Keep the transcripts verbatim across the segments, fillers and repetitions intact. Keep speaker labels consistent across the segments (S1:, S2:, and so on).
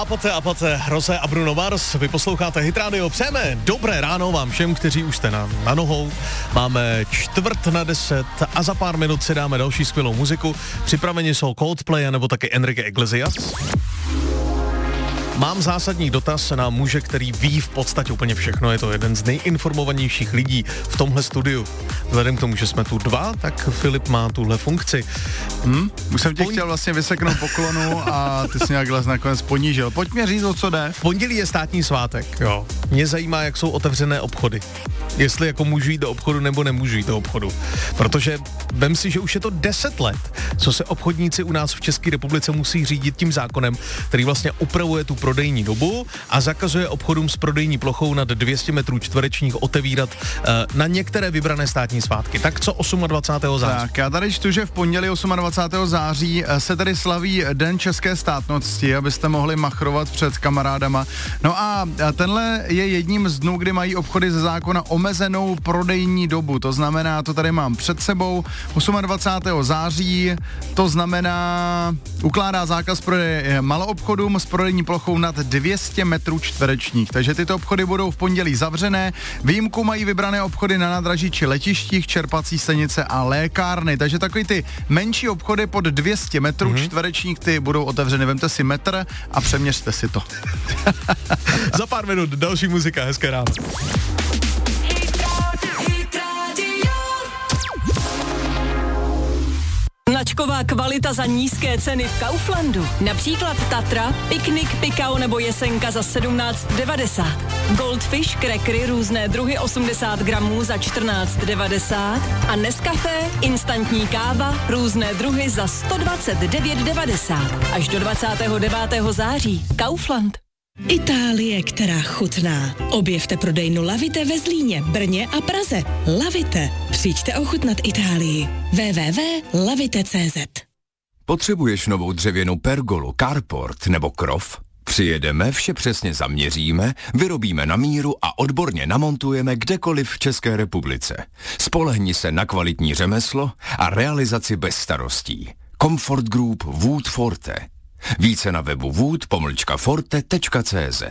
S1: Capote a Pate, Rose a Bruno Mars. Vy posloucháte Hit Radio. Přejeme dobré ráno vám všem, kteří už jste na, na nohou. Máme čtvrt na deset a za pár minut si dáme další skvělou muziku. Připraveni jsou Coldplay nebo taky Enrique Iglesias. Mám zásadní dotaz na muže, který ví v podstatě úplně všechno. Je to jeden z nejinformovanějších lidí v tomhle studiu. Vzhledem k tomu, že jsme tu dva, tak Filip má tuhle funkci.
S2: Hm? Už jsem tě Pon... chtěl vlastně vyseknout poklonu a ty jsi nějak nakonec ponížil. Pojď mi říct, o co jde.
S1: V pondělí je státní svátek, jo. Mě zajímá, jak jsou otevřené obchody. Jestli jako můžu jít do obchodu nebo nemůžu jít do obchodu. Protože vem si, že už je to deset let, co se obchodníci u nás v České republice musí řídit tím zákonem, který vlastně upravuje tu prodejní dobu a zakazuje obchodům s prodejní plochou nad dvě stě metrů čtverečních otevírat uh, na některé vybrané státní svátky. Tak co dvacátého osmého září?
S2: Tak, já tady čtu, že v pondělí dvacátého osmého září se tady slaví Den české státnosti, abyste mohli machrovat před kamarádama. No a tenhle je jedním z dnů, kdy mají obchody ze zákona omezenou prodejní dobu. To znamená, to tady mám před sebou, dvacátého osmého září, to znamená, ukládá zákaz prodeje maloobchodům s prodejní plochou nad dvě stě metrů čtverečních. Takže tyto obchody budou v pondělí zavřené. Výjimku mají vybrané obchody na nádraží či letištích, čerpací stanice a lékárny. Takže takový ty menší obchody pod dvě stě metrů mm-hmm. čtverečních, ty budou otevřeny. Vemte si metr a přeměřte si to.
S1: Za pár minut další muzika, hezké ráno.
S3: Značková kvalita za nízké ceny v Kauflandu. Například Tatra, Piknik, Pikao nebo Jesenka za sedmnáct devadesát. Goldfish, krekry, různé druhy osmdesát gramů za čtrnáct devadesát. A Nescafé, instantní káva, různé druhy za sto dvacet devět devadesát. Až do dvacátého devátého září. Kaufland.
S4: Itálie, která chutná. Objevte prodejnu Lavite ve Zlíně, Brně a Praze. Lavite. Přijďte ochutnat Itálii. w w w tečka lavite tečka c z.
S5: Potřebuješ novou dřevěnou pergolu, carport nebo krov? Přijedeme, vše přesně zaměříme, vyrobíme na míru a odborně namontujeme kdekoliv v České republice. Spolehni se na kvalitní řemeslo a realizaci bez starostí. Comfort Group Wood Forte. Více na webu wood pomlčka forte tečka c z.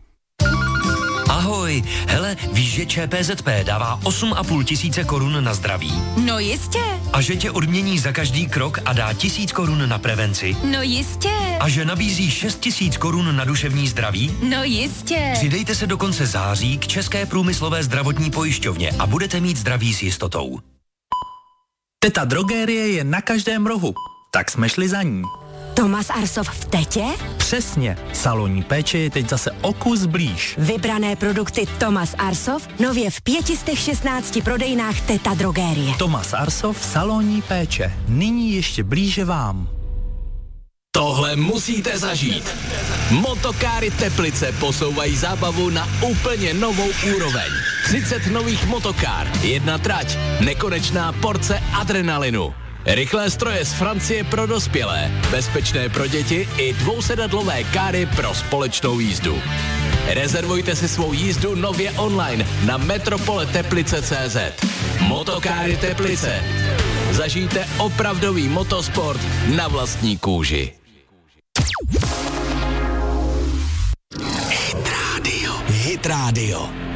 S6: Ahoj, hele, víš, že ČPZP dává osm a půl tisíce korun na zdraví?
S7: No jistě.
S6: A že tě odmění za každý krok a dá tisíc korun na prevenci?
S7: No jistě.
S6: A že nabízí šest tisíc korun na duševní zdraví?
S7: No jistě.
S6: Přidejte se do konce září k České průmyslové zdravotní pojišťovně a budete mít zdraví s jistotou.
S8: Teta Drogérie je na každém rohu, tak jsme šli za ní.
S3: Thomas Arsov v Tetě?
S8: Přesně, salonní péče je teď zase o kus blíž.
S3: Vybrané produkty Thomas Arsov nově v pět set šestnáct prodejnách Teta Drogérie.
S8: Thomas Arsov, salonní péče, nyní ještě blíže vám.
S9: Tohle musíte zažít. Motokáry Teplice posouvají zábavu na úplně novou úroveň. třicet nových motokár, jedna trať, nekonečná porce adrenalinu. Rychlé stroje z Francie pro dospělé, bezpečné pro děti i dvousedadlové káry pro společnou jízdu. Rezervujte si svou jízdu nově online na metropole teplice tečka cé zet. Motokáry Teplice. Zažijte opravdový motosport na vlastní kůži.
S10: Hit Radio. Hit Radio.